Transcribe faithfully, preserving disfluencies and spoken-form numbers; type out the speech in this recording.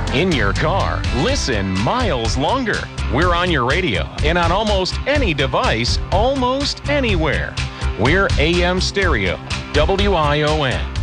In your car, listen miles longer. We're on your radio and on almost any device, almost anywhere. We're A M Stereo, W I O N.